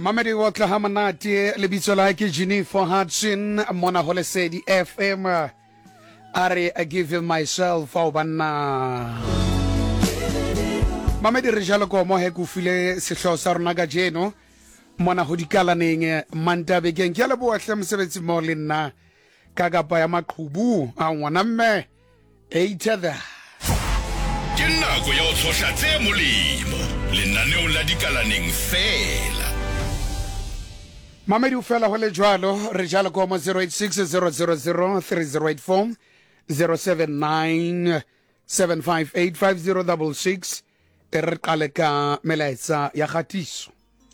Mamedi wa Tlahamanati lebitso la ke Jennifer Hudson mona ho Lesedi FM are I give you myself au banna Mamedi re jalo ko mo he ku file sehlo sa rona ga jeno mona ho dikalaneng mantabe ke a leboa hle mosebetsi mo le nna ka kapa ya maqhubu a ngwana mme either ke nako ya o tshosha tse molemo lenaneo la dikalaneng fela Mamedi u fela ho le jwalo re jalo ko mo 0860003084 0797585066 re qale ka melaetsa ya khatiso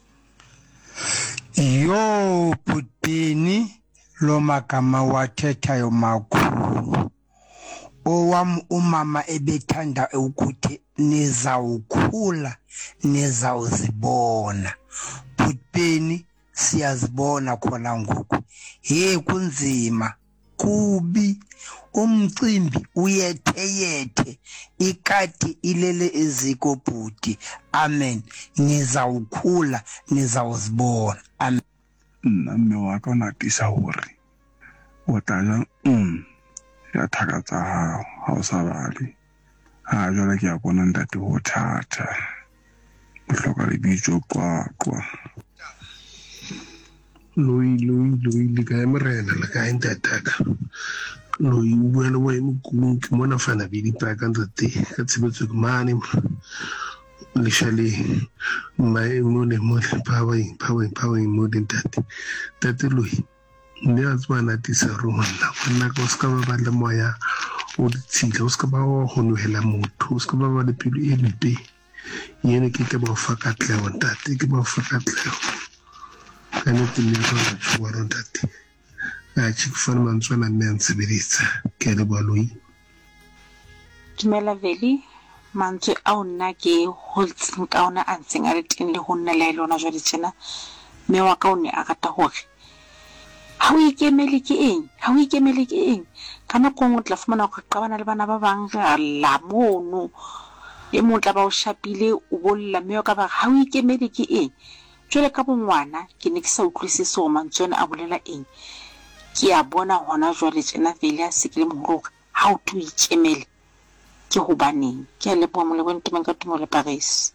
yo Putini lo magama wathethayo makhulu owam umama ebethanda ukuthi nizawukhula nizawuzibona Putini siyazibona khona ngoku he kunzima kubi umcimbi uyetheyethe ikati ilele eziko bhuti amen nizawukhula nizawuzibona amen mme wa ka natisa hore o tla ya thakatsa ha o sa bale ha jwale ke ya bona ntate ho thata o hloka le bitso kwa Lui le ka emrena le ka intataka Lui o bua le wena ku ke mona fana bi dipaka ntate ka tshebetso ke mane le shale mai mo power mo ntate Lui ne a tswana tisa rona bona go ska ba le moya o ditshila o ska ba go nohela motho o ska ba le pelo e mpe yene ke ba fa ka tleo ntate ke ba fa ka tleo kana tile go tswa ntate a tshikufana mantswana mme ntsebeletsa ke le baloi Dumela veli mantswe a ona ke holtseng ka ona a ntseng a le teng le ho nna le lona jwa ditjena me wa ka o ne a rata hore ha o ikemele ke eng kana go tla fumana go qabana le bana ba bang la mono e motla ba o shapile o bolla me ka ba ha o ikemele ke eng jwale ka bongwana ke ne ke sa utlwisise so mantswena a bolela eng ke a bona hona jwale tsena vele a se ke le moholo ha o tu ikemele ke ho baneng ke a leboha mo le bone temeng ka tumo le Paris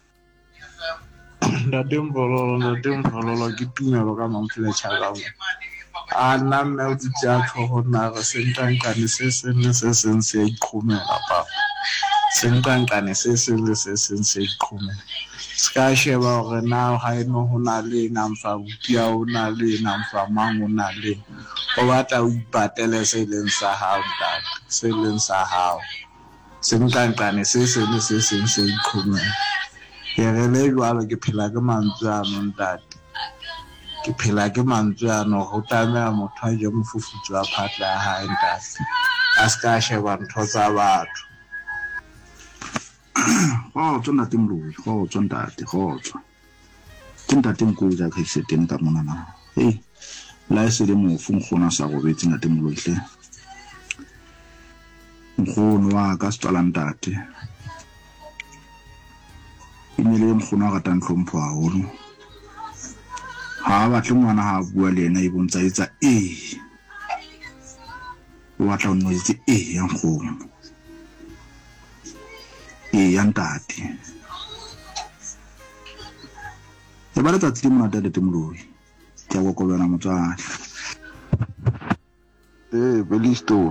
Ndadembololo ke tumelo ka mamphele tshaba a nna mme o tsa tlhogona re sentlankane se se iqhumela pa sentlankane se se iqhumela ska sheba gore na ha eno ho na le namfa butia o na le namfa mang o na le o batla o ipatele se leng sa hao ntate se leng sa hao sentlankane se iqhumela ke re le jwalo ke phela ke mantswe a ntate ke phela ke mantswe a no ho tsamaya motho a je mofufutso a phatla a hae ntate a ska sheba ntho tsa batho tsona timlui tsona ntate tintateng go ja ka seteng ka mona na la se le mo fung gona sa go betse ntate moloihle ngono wa ka stala ntate imile mkhona ga tantlhompho haholo ha batle ngwana ha bua le ena e bontsa etsa wa tla nno itse ya nkgono ya ntate ya ba letsa tshimo ntate temoloi ke a go kobela motswadi belisto